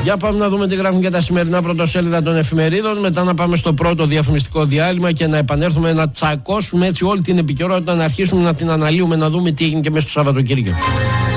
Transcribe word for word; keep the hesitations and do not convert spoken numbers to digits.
Για πάμε να δούμε τι γράφουν και τα σημερινά πρωτοσέλιδα των εφημερίδων. Μετά να πάμε στο πρώτο διαφημιστικό διάλειμμα και να επανέλθουμε να τσακώσουμε έτσι όλη την επικαιρότητα, να αρχίσουμε να την αναλύουμε, να δούμε τι έγινε και μέσα στο Σαββατοκύριακο.